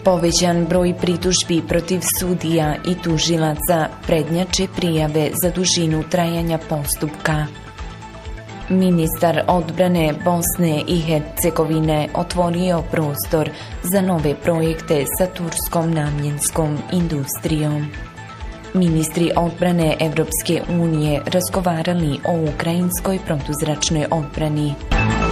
Povećan broj pritužbi protiv sudija i tužilaca prednjače prijave za dužinu trajanja postupka. Ministar odbrane Bosne i Hercegovine otvorio prostor za nove projekte sa turskom namjenskom industrijom. Ministri odbrane Evropske unije razgovarali o ukrajinskoj protuzračnoj odbrani.